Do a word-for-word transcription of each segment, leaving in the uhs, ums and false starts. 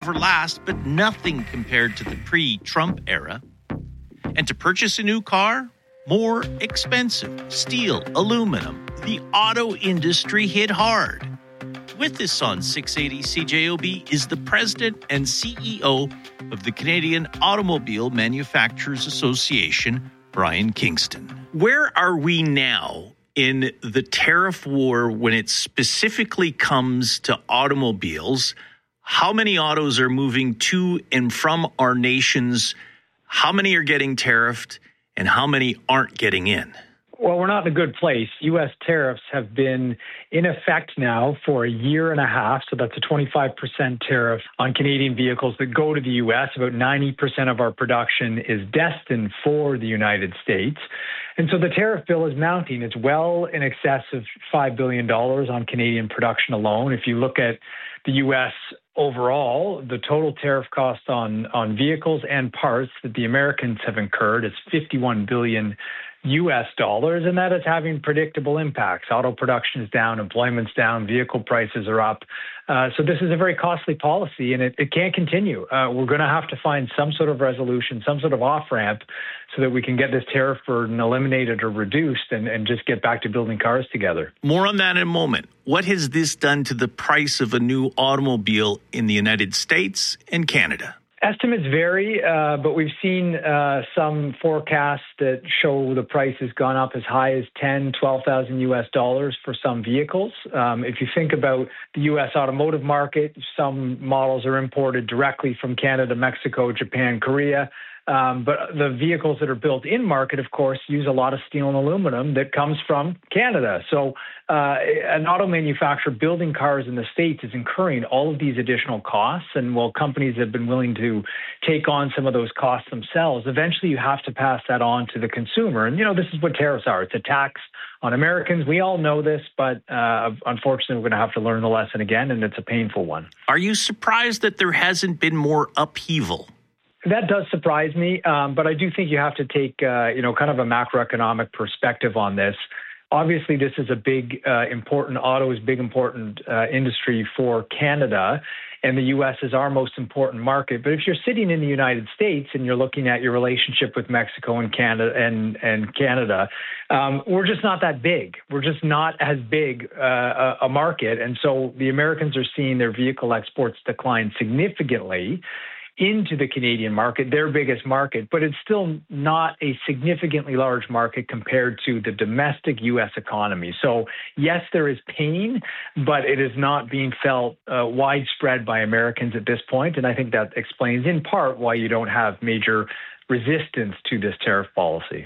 for last, but nothing compared to the pre-Trump era. And to purchase a new car, more expensive. Steel, aluminum, the auto industry hit hard. With us on six eighty C J O B is the president and C E O of the Canadian Automobile Manufacturers Association, Brian Kingston. Where are we now in the tariff war when it specifically comes to automobiles? How many autos are moving to and from our nations? How many are getting tariffed and how many aren't getting in? Well, we're not in a good place. U S tariffs have been in effect now for a year and a half. So that's a twenty-five percent tariff on Canadian vehicles that go to the U S. About ninety percent of our production is destined for the United States. And so the tariff bill is mounting. It's well in excess of five billion dollars on Canadian production alone. If you look at the U S overall, the total tariff cost on, on vehicles and parts that the Americans have incurred is fifty-one billion U S dollars, and that is having predictable impacts. Auto production is down, employment's down, vehicle prices are up. Uh, so this is a very costly policy, and it, it can't continue. Uh, we're going to have to find some sort of resolution, some sort of off-ramp, so that we can get this tariff burden eliminated or reduced and, and just get back to building cars together. More on that in a moment. What has this done to the price of a new automobile in the United States and Canada? Estimates vary, uh, but we've seen uh, some forecasts that show the price has gone up as high as ten, twelve thousand U S dollars for some vehicles. Um, if you think about the U S automotive market, some models are imported directly from Canada, Mexico, Japan, Korea. Um, but the vehicles that are built in market, of course, use a lot of steel and aluminum that comes from Canada. So uh, an auto manufacturer building cars in the States is incurring all of these additional costs. And while companies have been willing to take on some of those costs themselves, eventually you have to pass that on to the consumer. And, you know, this is what tariffs are. It's a tax on Americans. We all know this, but uh, unfortunately, we're going to have to learn the lesson again, and it's a painful one. Are you surprised that there hasn't been more upheaval? That does surprise me, um, but I do think you have to take, uh, you know, kind of a macroeconomic perspective on this. Obviously, this is a big, uh, important auto is big, important uh, industry for Canada, and the U S is our most important market. But if you're sitting in the United States and you're looking at your relationship with Mexico and Canada and and Canada, um, we're just not that big. We're just not as big uh, a, a market, and so the Americans are seeing their vehicle exports decline significantly into the Canadian market, their biggest market, but it's still not a significantly large market compared to the domestic U S economy. So yes, there is pain, but it is not being felt uh, widespread by Americans at this point. And I think that explains in part why you don't have major resistance to this tariff policy.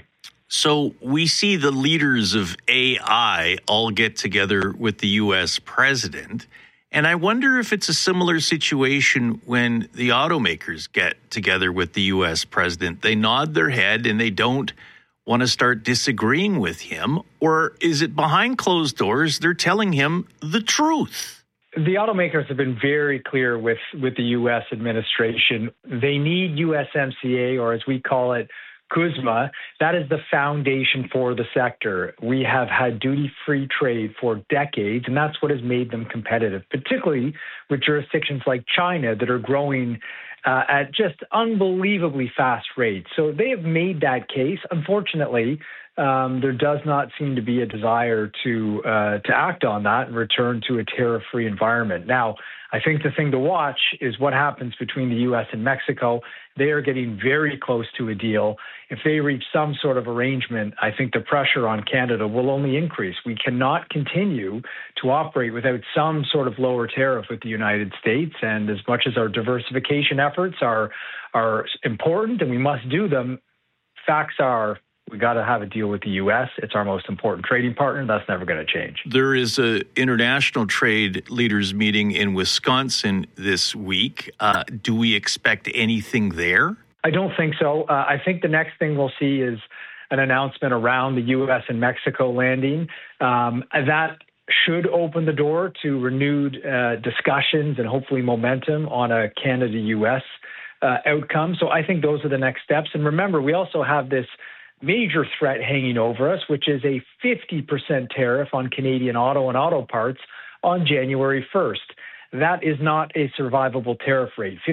So we see the leaders of A I all get together with the U S president. And I wonder if it's a similar situation when the automakers get together with the U S president. They nod their head and they don't want to start disagreeing with him. Or is it behind closed doors, they're telling him the truth? The automakers have been very clear with, with the U S administration. They need U S M C A, or as we call it, CUSMA. That is the foundation for the sector. We have had duty-free trade for decades, and that's what has made them competitive, particularly with jurisdictions like China that are growing uh, at just unbelievably fast rates. So they have made that case. Unfortunately, um, there does not seem to be a desire to uh, to act on that and return to a tariff-free environment. Now, I think the thing to watch is what happens between the U S and Mexico. They are getting very close to a deal. If they reach some sort of arrangement, I think the pressure on Canada will only increase. We cannot continue to operate without some sort of lower tariff with the United States. And as much as our diversification efforts are, are important and we must do them, facts are we got to have a deal with the U S. It's our most important trading partner. That's never going to change. There is an international trade leaders meeting in Wisconsin this week. Uh, do we expect anything there? I don't think so. Uh, I think the next thing we'll see is an announcement around the U S and Mexico landing. Um, that should open the door to renewed uh, discussions and hopefully momentum on a Canada-U S uh, outcome. So I think those are the next steps. And remember, we also have this major threat hanging over us, which is a fifty percent tariff on Canadian auto and auto parts on January first. That is not a survivable tariff rate.